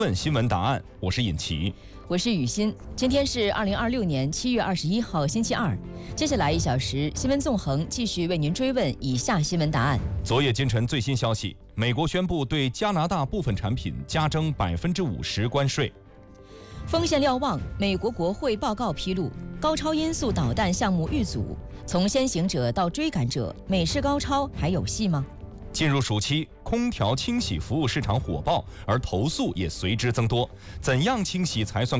问新闻答案，我是尹奇， 我是雨欣。今天是2026年7月21号，星期二。接下来1小时，新闻纵横继续为您追问以下新闻答案。 昨夜今晨最新消息，美国宣布对加拿大部分产品加征50%关税。 锋线瞭望，美国国会报告披露，高超音速导弹项目遇阻，从先行者到追赶者，美式高超还有戏吗？ 进入暑期，空调清洗服务市场火爆，而投诉也随之增多。怎样清洗才算